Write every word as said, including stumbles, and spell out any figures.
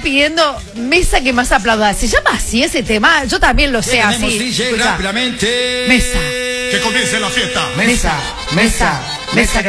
pidiendo mesa que más aplauda. ¿Se llama así ese tema? Yo también lo sé así. D J rápidamente. Mesa. Que comience la fiesta. Mesa, mesa, mesa.